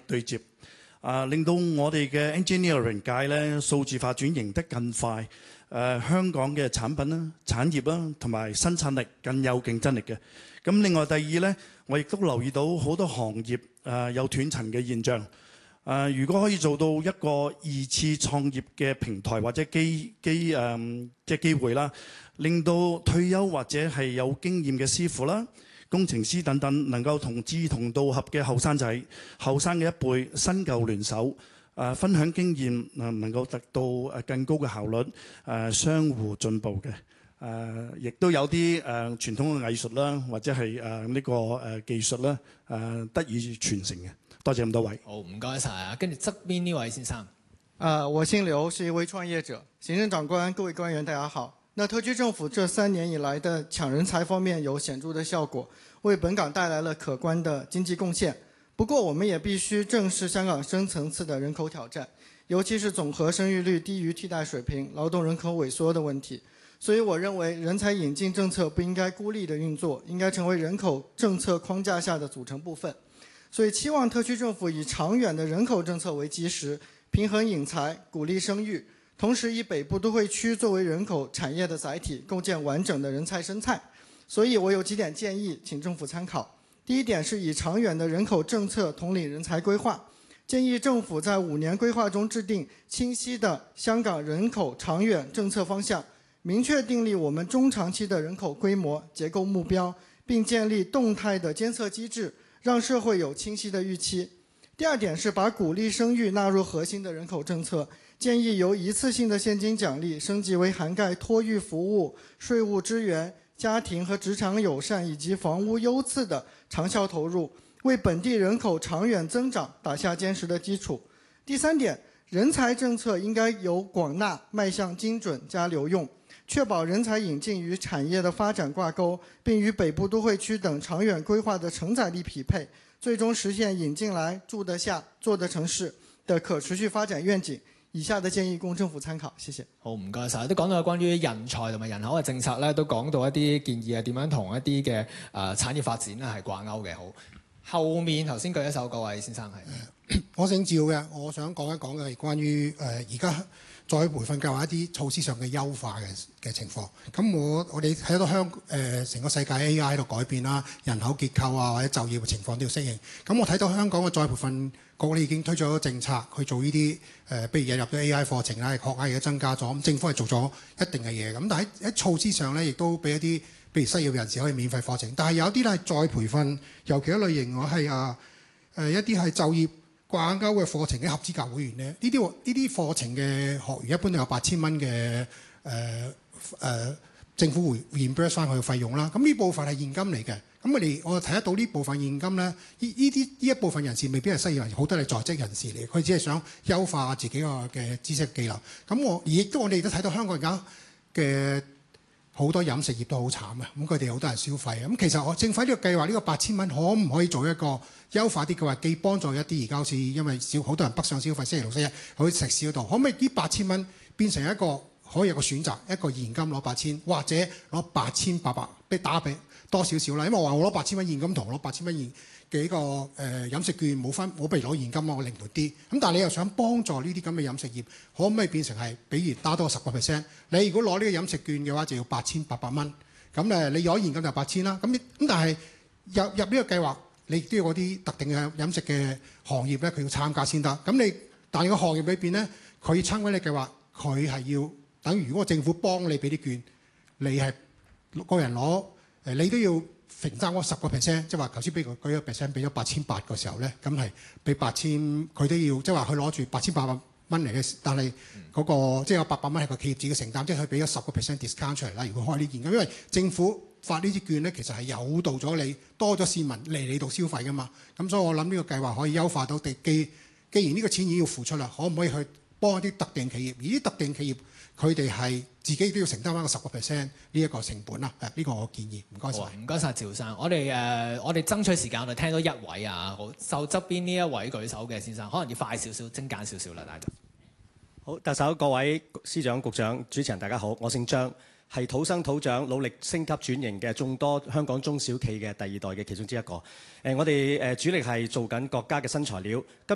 對接，令到我哋嘅 engineering 界咧數字化轉型得更快，香港嘅產品啦、產業啦同埋生產力更有競爭力嘅。咁另外第二咧，我亦都留意到好多行業有斷層嘅現象。如果可以做到一個二次創業嘅平台或者即係機會啦，令到退休或者係有經驗嘅師傅啦、工程師等等，能夠同志同道合嘅後生仔、後生嘅一輩新舊聯手，分享經驗，能夠得到更高嘅效率，相互進步嘅。亦都有啲傳統嘅藝術啦，或者係呢個技術啦，得以傳承嘅。多謝咁多位。 好，唔該晒啊！跟住側邊呢位先生。 我姓劉，是一位創業者。行政長官、各位官員，大家好。那特區政府這3年以來的搶人才方面有顯著的效果，為本港帶來了可觀的經濟貢獻。不過，我們也必須正視香港深層次的人口挑戰，尤其是總和生育率低於替代水平、勞動人口萎縮的問題。所以，我認為人才引進政策不應該孤立的運作，應該成為人口政策框架下的組成部分。所以期望特區政府以長遠的人口政策為基石，平衡引才，鼓勵生育，同時以北部都會區作為人口產業的載體，構建完整的人才生態。所以我有幾點建議，請政府參考。第一點是以長遠的人口政策統領人才規劃，建議政府在5年規劃中制定清晰的香港人口長遠政策方向，明確訂立我們中長期的人口規模結構目標，並建立動態的監測機制，讓社會有清晰的預期。第二點是把鼓勵生育納入核心的人口政策，建議由一次性的現金獎勵升級為涵蓋托育服務、稅務支援、家庭和職場友善以及房屋優次的長效投入，為本地人口長遠增長打下堅實的基礎。第三點，人才政策應該由廣納邁向精準加留用，確保人才引進與產業的發展掛鈎，並與北部都會區等長遠規劃的承載力匹配，最終實現引進來、住得下、做得城市的可持續發展願景。以下的建議供政府參考，謝謝。 好，唔該晒。都講到關於人才同埋人口嘅政策咧，都講到一啲建議係點樣同一啲嘅產業發展咧係掛鈎嘅。好，後面頭先舉一手嗰位先生係。 我姓趙嘅，我想講一講嘅係關於而家再培訓計劃一啲措施上嘅優化嘅情況。咁我哋睇到成個世界 AI 喺度改變啦，人口結構啊或者就業嘅情況都要適應。咁我睇到香港嘅再培訓局咧已經推咗個政策去做呢啲譬如引入咗 AI 課程啦，學額亦都增加咗。咁政府係做咗一定嘅嘢。咁但係喺措施上咧，亦都俾一啲譬如失業人士可以免費課程。但係有啲咧係再培訓，尤其一類型我係一啲係就業掛鈎嘅課程嘅合資格會員咧，呢啲課程嘅學員一般都有8000蚊嘅政府會 reimburse 翻佢嘅費用啦。咁呢部分係現金嚟嘅。咁我睇得到呢部分現金咧，呢一部分人士未必係失業人士，好多係在職人士嚟，佢只係想優化自己個嘅知識技能。咁我哋都睇到香港而家嘅好多飲食業都好慘啊！咁佢哋好多人消費啊！咁其實政府喺呢個計劃呢個8000蚊，可唔可以做一個優化啲嘅話，既幫助一啲而家好似因為好多人北上消費，星期六星期日去食肆嗰度，可唔可以呢8000蚊變成一個可以有個選擇，一個現金攞8000，或者攞8800俾打俾多少少啦？因為我話我攞8000蚊現金同攞8000蚊現嘅個飲食券冇分，我不如攞現金啊，我靈活啲。咁但係你又想幫助呢啲咁嘅飲食業，可唔可以變成係，比如打多10%？你如果攞呢個飲食券嘅話，就要8800蚊。咁你攞現金就8000啦。咁但係入呢個計劃，你都要嗰啲特定嘅飲食嘅行業咧，佢要參加先得。但係個行業裏邊咧，佢要參加呢個計劃，佢係要等於如果政府幫你俾啲券，你係個人攞你都要承擔嗰10%，即係話頭先俾佢舉個 percent 俾咗8800嘅時候咧，咁係俾8000，佢都要即係話佢攞住8800蚊嚟嘅，但係嗰個即係有800蚊係個企業自己承擔，即係佢俾咗10% discount 出嚟啦。如果開呢件，因為政府發呢啲券咧，其實係誘導咗你多咗市民嚟你度消費噶嘛。咁所以我諗呢個計劃可以優化到既然呢個錢已經要付出啦，可唔可以去幫一啲特定企業？而啲特定企業佢哋係自己都要承擔翻個10%呢一個成本啦。呢個我建議。唔該晒。 唔該晒趙生。我哋爭取時間，我哋聽到一位啊，好就側邊呢一位舉手嘅先生，可能要快少少，精簡少少啦，大家。 好，特首、各位司長、局長、主持人，大家好，我姓張，係土生土長、努力升級轉型嘅眾多香港中小企嘅第2代嘅其中之一個。我哋主力係做緊國家嘅新材料。